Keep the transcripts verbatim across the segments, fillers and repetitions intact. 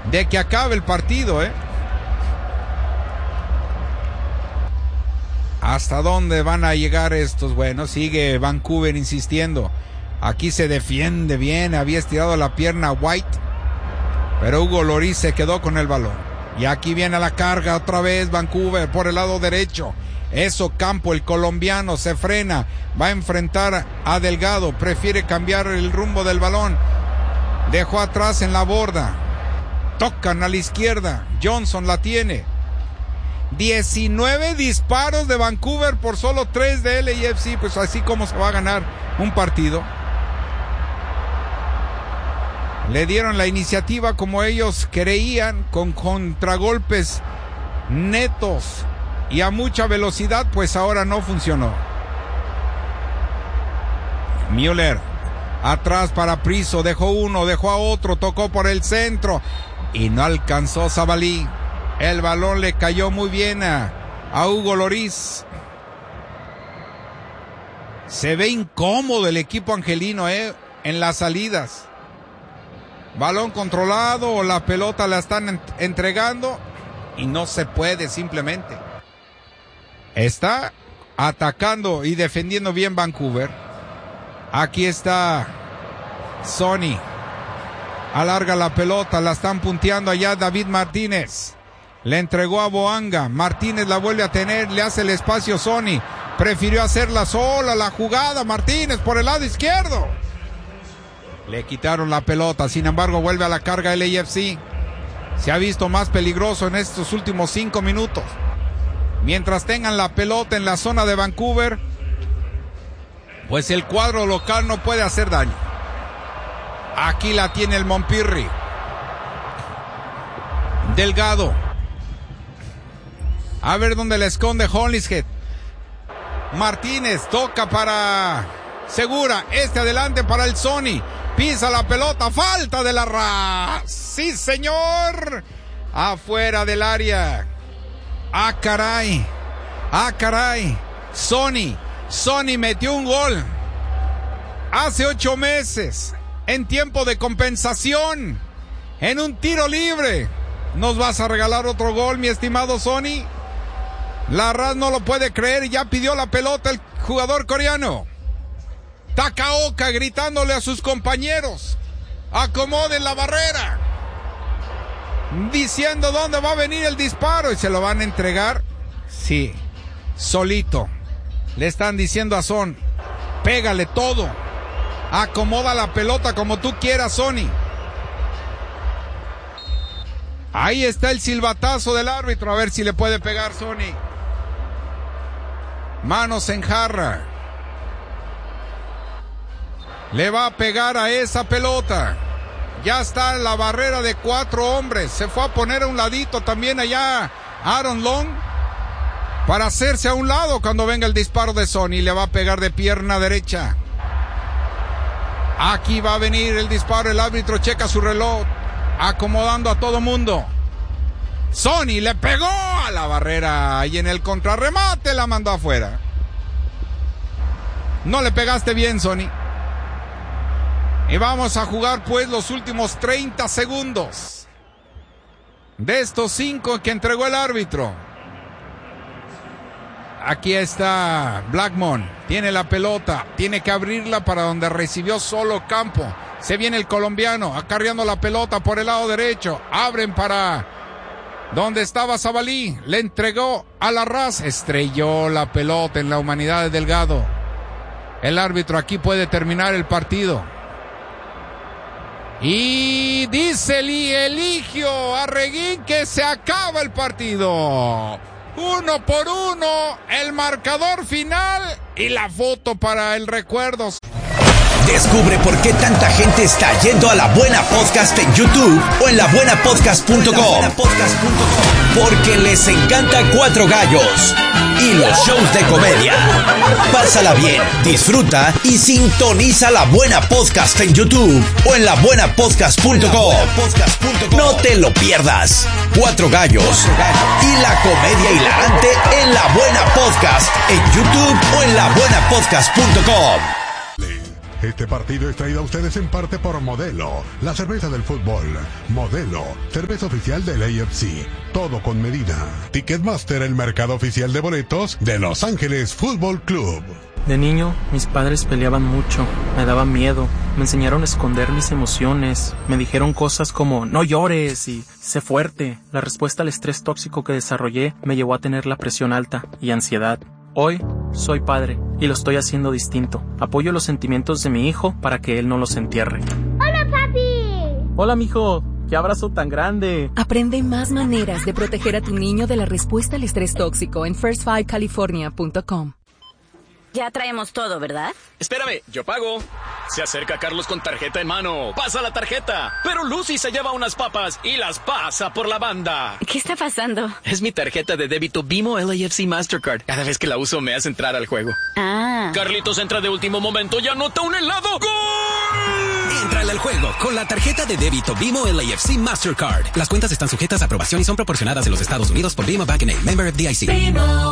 de que acabe el partido, ¿eh? ¿Hasta dónde van a llegar estos? Bueno, sigue Vancouver insistiendo. Aquí se defiende bien, había estirado la pierna White, pero Hugo Lloris se quedó con el balón. Y aquí viene la carga otra vez Vancouver por el lado derecho. Eso Campo, el colombiano, se frena, va a enfrentar a Delgado, prefiere cambiar el rumbo del balón. Dejó atrás en la borda. Tocan a la izquierda, Johnson la tiene. diecinueve disparos de Vancouver por solo tres de L A F C, pues así como se va a ganar un partido. Le dieron la iniciativa como ellos creían, con contragolpes netos y a mucha velocidad, pues ahora no funcionó. Müller, atrás para Priso, dejó uno, dejó a otro, tocó por el centro y no alcanzó Zabalí. El balón le cayó muy bien a, a Hugo Lloris. Se ve incómodo el equipo angelino, eh, en las salidas. Balón controlado o la pelota la están ent- entregando y no se puede simplemente. Está atacando y defendiendo bien Vancouver. Aquí está Sonny. Alarga la pelota, la están punteando allá David Martínez. Le entregó a Boanga. Martínez la vuelve a tener, le hace el espacio Sonny. Prefirió hacerla sola la jugada Martínez por el lado izquierdo. Le quitaron la pelota, sin embargo vuelve a la carga L A F C. Se ha visto más peligroso en estos últimos cinco minutos. Mientras tengan la pelota en la zona de Vancouver, pues el cuadro local no puede hacer daño. Aquí la tiene el Montpirri. Delgado. A ver dónde le esconde Hollingshead. Martínez toca para Segura. Este adelante para el Sonny. Pisa la pelota, falta de la Ra. Sí, señor. Afuera del área. Ah, caray. Ah, caray. Sonny. Sonny metió un gol hace ocho meses. En tiempo de compensación. En un tiro libre. ¿Nos vas a regalar otro gol, mi estimado Sonny? La Raz no lo puede creer. Ya pidió la pelota el jugador coreano. Takaoka gritándole a sus compañeros, acomoden la barrera, diciendo dónde va a venir el disparo, y se lo van a entregar. Sí, solito. Le están diciendo a Son, pégale todo, acomoda la pelota como tú quieras, Sonny. Ahí está el silbatazo del árbitro, a ver si le puede pegar Sonny. Manos en jarra. Le va a pegar a esa pelota. Ya está en la barrera de cuatro hombres. Se fue a poner a un ladito también allá Aaron Long para hacerse a un lado cuando venga el disparo de Sonny. Le va a pegar de pierna derecha. Aquí va a venir el disparo. El árbitro checa su reloj, acomodando a todo mundo. Sonny le pegó a la barrera y en el contrarremate la mandó afuera. No le pegaste bien, Sonny. Y vamos a jugar pues los últimos treinta segundos de estos cinco que entregó el árbitro. Aquí está Blackmon, tiene la pelota, tiene que abrirla para donde recibió solo Campo. Se viene el colombiano, acarreando la pelota por el lado derecho. Abren para donde estaba Zabalí, le entregó a la Raz, estrelló la pelota en la humanidad de Delgado. El árbitro aquí puede terminar el partido. Y dice el Eligio Arreguín que se acaba el partido. Uno por uno, el marcador final y la foto para el recuerdo. Descubre por qué tanta gente está yendo a La Buena Podcast en YouTube o en la buena podcast punto com. Porque les encanta Cuatro Gallos y los shows de comedia. Pásala bien, disfruta y sintoniza La Buena Podcast en YouTube o en la buena podcast punto com. No te lo pierdas. Cuatro Gallos y la comedia hilarante en La Buena Podcast en YouTube o en la buena podcast punto com. Este partido es traído a ustedes en parte por Modelo, la cerveza del fútbol. Modelo, cerveza oficial del A F C. Todo con medida. Ticketmaster, el mercado oficial de boletos de Los Ángeles Fútbol Club. De niño, mis padres peleaban mucho, me daban miedo, me enseñaron a esconder mis emociones, me dijeron cosas como no llores y sé fuerte. La respuesta al estrés tóxico que desarrollé me llevó a tener la presión alta y ansiedad. Hoy soy padre y lo estoy haciendo distinto. Apoyo los sentimientos de mi hijo para que él no los entierre. ¡Hola, papi! Hola, mijo. ¡Qué abrazo tan grande! Aprende más maneras de proteger a tu niño de la respuesta al estrés tóxico en first five california punto com. Ya traemos todo, ¿verdad? Espérame, yo pago. Se acerca Carlos con tarjeta en mano. Pasa la tarjeta. Pero Lucy se lleva unas papas y las pasa por la banda. ¿Qué está pasando? Es mi tarjeta de débito Bimo L A F C Mastercard. Cada vez que la uso me hace entrar al juego. Ah. Carlitos entra de último momento y anota un helado. ¡Gol! Entrale al juego con la tarjeta de débito Bimo L A F C Mastercard. Las cuentas están sujetas a aprobación y son proporcionadas en los Estados Unidos por Bimo Bank and A, member F D I C. Bimo.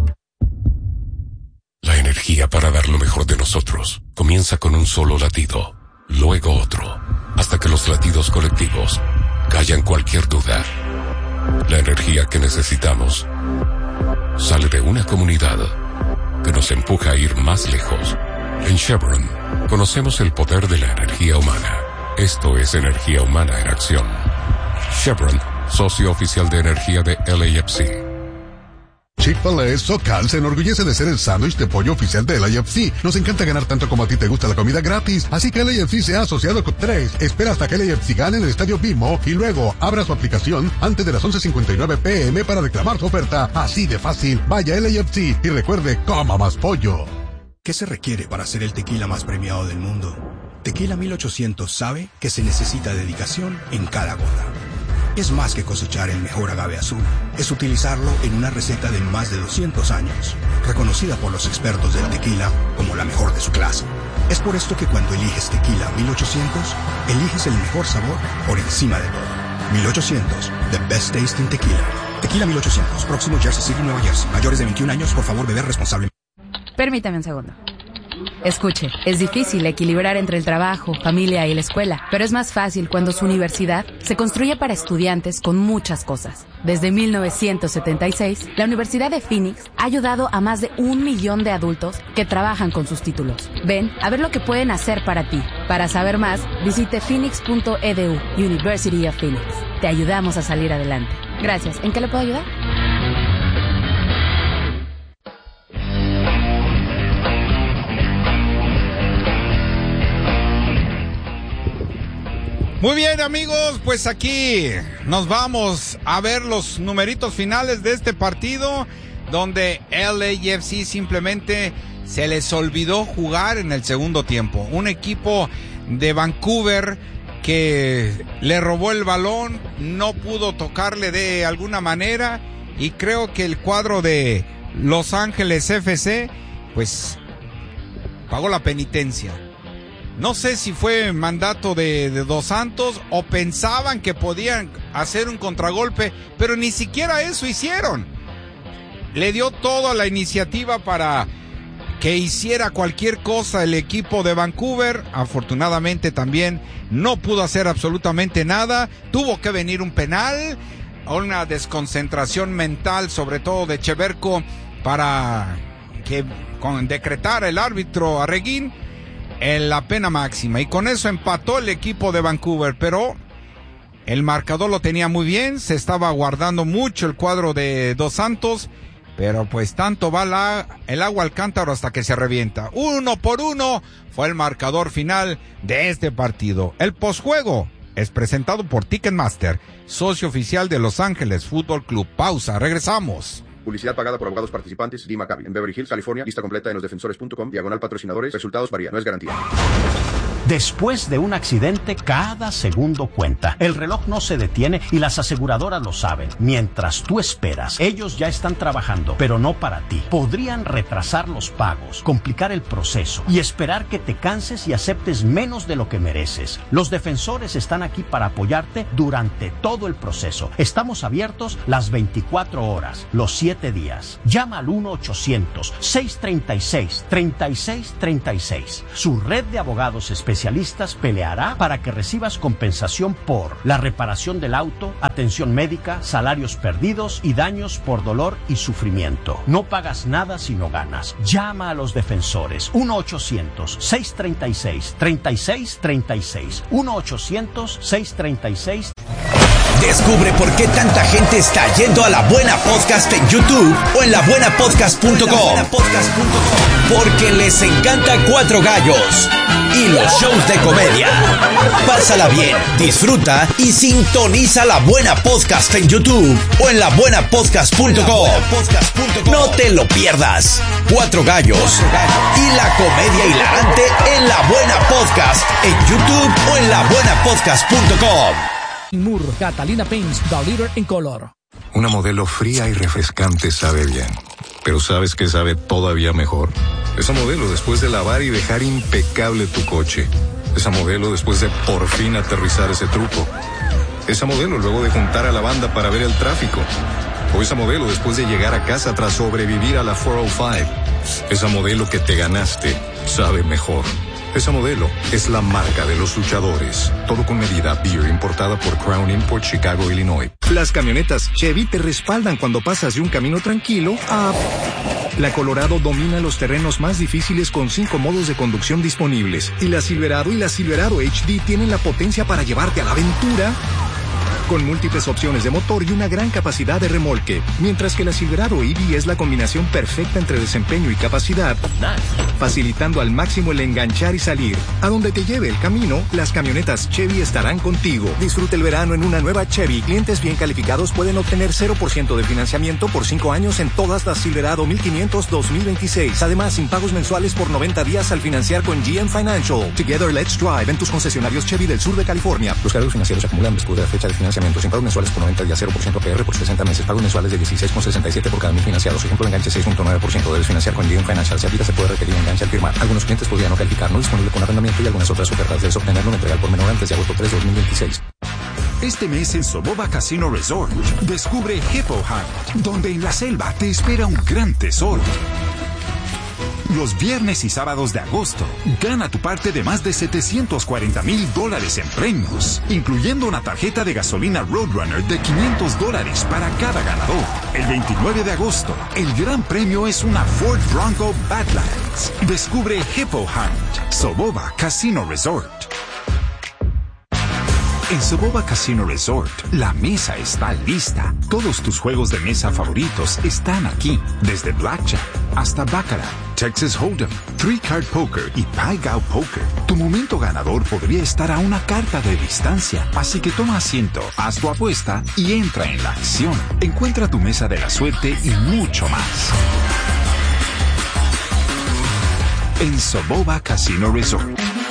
La energía para dar lo mejor de nosotros comienza con un solo latido, luego otro, hasta que los latidos colectivos callan cualquier duda. La energía que necesitamos sale de una comunidad que nos empuja a ir más lejos. En Chevron conocemos el poder de la energía humana. Esto es energía humana en acción. Chevron, socio oficial de energía de L A F C. Chick-fil-A SoCal se enorgullece de ser el sándwich de pollo oficial del A F C. Nos encanta ganar tanto como a ti te gusta la comida gratis, así que el A F C se ha asociado con tres. Espera hasta que el A F C gane en el estadio Bimo y luego abra su aplicación antes de las once cincuenta y nueve pm para reclamar su oferta. Así de fácil. Vaya el A F C y recuerde, coma más pollo. ¿Qué se requiere para ser el tequila más premiado del mundo? Tequila mil ochocientos sabe que se necesita dedicación en cada gota. Es más que cosechar el mejor agave azul. Es utilizarlo en una receta de más de doscientos años, reconocida por los expertos del tequila como la mejor de su clase. Es por esto que cuando eliges Tequila mil ochocientos, eliges el mejor sabor por encima de todo. mil ochocientos, the best tasting tequila. Tequila mil ochocientos, próximo Jersey City, Nueva Jersey. Mayores de veintiún años, por favor, beber responsablemente. Permítame un segundo. Escuche, es difícil equilibrar entre el trabajo, familia y la escuela, pero es más fácil cuando su universidad se construye para estudiantes con muchas cosas. Desde mil novecientos setenta y seis, la Universidad de Phoenix ha ayudado a más de un millón de adultos que trabajan con sus títulos. Ven a ver lo que pueden hacer para ti. Para saber más, visite phoenix punto e d u, University of Phoenix. Te ayudamos a salir adelante. Gracias. ¿En qué le puedo ayudar? Muy bien, amigos, pues aquí nos vamos a ver los numeritos finales de este partido, donde L A F C simplemente se les olvidó jugar en el segundo tiempo. Un equipo de Vancouver que le robó el balón, no pudo tocarle de alguna manera, y creo que el cuadro de Los Ángeles F C pues pagó la penitencia. No sé si fue mandato de, de Dos Santos o pensaban que podían hacer un contragolpe, pero ni siquiera eso hicieron. Le dio toda la iniciativa para que hiciera cualquier cosa el equipo de Vancouver. Afortunadamente también no pudo hacer absolutamente nada. Tuvo que venir un penal, una desconcentración mental, sobre todo de Cheverko, para que con, decretara el árbitro Arreguín en la pena máxima, y con eso empató el equipo de Vancouver, pero el marcador lo tenía muy bien, se estaba guardando mucho el cuadro de Dos Santos, pero pues tanto va la, el agua al cántaro hasta que se revienta. Uno por uno fue el marcador final de este partido. El posjuego es presentado por Ticketmaster, socio oficial de Los Ángeles Fútbol Club. Pausa, regresamos. Publicidad pagada por abogados participantes. D. Maccabi. En Beverly Hills, California. Lista completa en los defensores punto com. Diagonal patrocinadores. Resultados varían. No es garantía. Después de un accidente, cada segundo cuenta. El reloj no se detiene y las aseguradoras lo saben. Mientras tú esperas, ellos ya están trabajando, pero no para ti. Podrían retrasar los pagos, complicar el proceso y esperar que te canses y aceptes menos de lo que mereces. Los defensores están aquí para apoyarte durante todo el proceso. Estamos abiertos las veinticuatro horas, los siete días. Llama al uno ochocientos, seiscientos treinta y seis, treinta y seis treinta y seis. Su red de abogados especialistas peleará para que recibas compensación por la reparación del auto, atención médica, salarios perdidos y daños por dolor y sufrimiento. No pagas nada si no ganas. Llama a los defensores. uno ochocientos, seiscientos treinta y seis, treinta y seis treinta y seis. uno ochocientos, seiscientos treinta y seis. Descubre por qué tanta gente está yendo a La Buena Podcast en YouTube o en la buena podcast punto com. Porque les encanta Cuatro Gallos y los shows de comedia. Pásala bien, disfruta y sintoniza La Buena Podcast en YouTube o en la buena podcast punto com. No te lo pierdas. Cuatro Gallos y la comedia hilarante en La Buena Podcast en YouTube o en la buena podcast punto com. Moore, Catalina Paints, the leader in color. Una modelo fría y refrescante sabe bien, pero ¿sabes qué sabe todavía mejor? Esa modelo después de lavar y dejar impecable tu coche. Esa modelo después de por fin aterrizar ese truco. Esa modelo luego de juntar a la banda para ver el tráfico. O esa modelo después de llegar a casa tras sobrevivir a la cuatrocientos cinco. Esa modelo que te ganaste sabe mejor. Esa modelo es la marca de los luchadores. Todo con medida Beer, importada por Crown Import, Chicago, Illinois. Las camionetas Chevy te respaldan cuando pasas de un camino tranquilo a... La Colorado domina los terrenos más difíciles con cinco modos de conducción disponibles. Y la Silverado y la Silverado H D tienen la potencia para llevarte a la aventura con múltiples opciones de motor y una gran capacidad de remolque. Mientras que la Silverado E V es la combinación perfecta entre desempeño y capacidad, facilitando al máximo el enganchar y salir. A donde te lleve el camino, las camionetas Chevy estarán contigo. Disfruta el verano en una nueva Chevy. Clientes bien calificados pueden obtener cero por ciento de financiamiento por cinco años en todas las Silverado mil quinientos dos mil veintiséis. Además, sin pagos mensuales por noventa días al financiar con G M Financial. Together, let's drive en tus concesionarios Chevy del sur de California. Los cargos financieros se acumulan después de la fecha de financiamiento. Sin pagos mensuales por noventa días, cero por ciento A P R por sesenta meses. Pagos mensuales de dieciséis con sesenta y siete por cada mil financiados. Ejemplo de enganche seis punto nueve por ciento. Debes financiar con G M Financial. Si aplica, se puede requerir enganche al firmar. Algunos clientes podrían no calificar. No disponible con arrendamiento y algunas otras ofertas. Debes obtenerlo en entregar por menor antes de agosto tres de dos mil veintiséis. Este mes en Soboba Casino Resort, descubre Hippo Hunt, donde en la selva te espera un gran tesoro. Los viernes y sábados de agosto, gana tu parte de más de setecientos cuarenta mil dólares en premios, incluyendo una tarjeta de gasolina Roadrunner de quinientos dólares para cada ganador. El veintinueve de agosto, el gran premio es una Ford Bronco Badlands. Descubre Hippo Hunt, Soboba Casino Resort. En Soboba Casino Resort, la mesa está lista. Todos tus juegos de mesa favoritos están aquí, desde Blackjack hasta Baccarat, Texas Hold'em, Three Card Poker y Pai Gow Poker. Tu momento ganador podría estar a una carta de distancia, así que toma asiento, haz tu apuesta y entra en la acción. Encuentra tu mesa de la suerte y mucho más en Soboba Casino Resort.